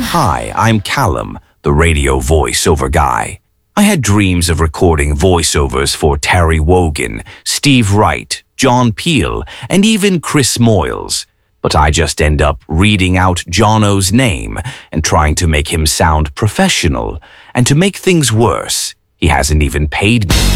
Hi, I'm Callum, the radio voiceover guy. I had dreams of recording voiceovers for Terry Wogan, Steve Wright, John Peel, and even Chris Moyles. But I just end up reading out Jono's name and trying to make him sound professional. And to make things worse, he hasn't even paid me.